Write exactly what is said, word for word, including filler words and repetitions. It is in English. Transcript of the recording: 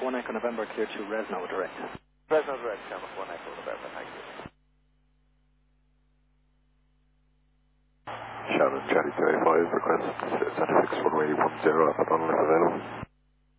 one Echo November, clear to Resno direct. Resno direct, channel one Echo November, thank you. Shannon, Charlie thirty-five, request center fix runway one zero, up on available.